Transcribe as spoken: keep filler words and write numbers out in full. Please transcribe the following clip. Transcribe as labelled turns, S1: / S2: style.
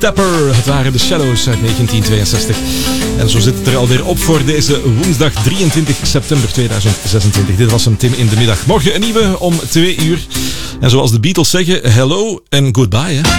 S1: Tapper. Het waren de Shadows uit negentien tweeënzestig. En zo zit het er alweer op voor deze woensdag drieëntwintig september tweeduizend zesentwintig. Dit was hem, Tim in de middag. Morgen een nieuwe om twee uur. En zoals de Beatles zeggen, hello en goodbye. Hè?